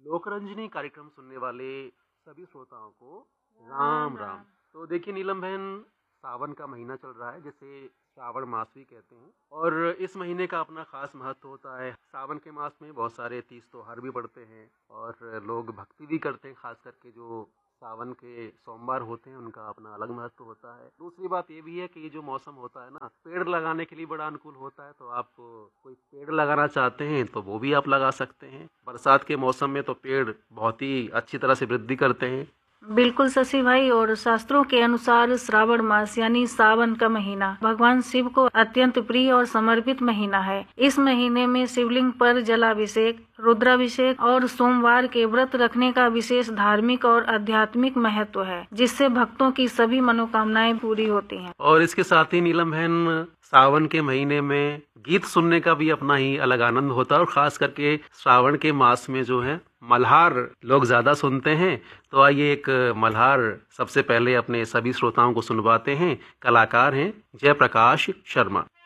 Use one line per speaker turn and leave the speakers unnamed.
लोकरंजनी कार्यक्रम सुनने वाले सभी श्रोताओं को राम राम। तो देखिए नीलम बहन, सावन का महीना चल रहा है, जिसे श्रावण मास भी कहते हैं, और इस महीने का अपना खास महत्व होता है। सावन के मास में बहुत सारे तीज त्योहार भी पड़ते हैं और लोग भक्ति भी करते हैं। खास करके जो सावन के सोमवार होते हैं उनका अपना अलग महत्व होता है। दूसरी बात ये भी है कि ये जो मौसम होता है ना, पेड़ लगाने के लिए बड़ा अनुकूल होता है। तो आप कोई पेड़ लगाना चाहते हैं तो वो भी आप लगा सकते हैं। बरसात के मौसम में तो पेड़ बहुत ही अच्छी तरह से वृद्धि करते हैं।
बिल्कुल शशि भाई, और शास्त्रों के अनुसार श्रावण मास यानी सावन का महीना भगवान शिव को अत्यंत प्रिय और समर्पित महीना है। इस महीने में शिवलिंग पर जलाभिषेक, रुद्राभिषेक और सोमवार के व्रत रखने का विशेष धार्मिक और आध्यात्मिक महत्व है, जिससे भक्तों की सभी मनोकामनाएं पूरी होती हैं।
और इसके साथ ही नीलम बहन, सावन के महीने में गीत सुनने का भी अपना ही अलग आनंद होता है। और खास करके श्रावण के मास में जो है मल्हार लोग ज्यादा सुनते हैं। तो आइए एक मल्हार सबसे पहले अपने सभी श्रोताओं को सुनवाते हैं। कलाकार हैं जयप्रकाश शर्मा।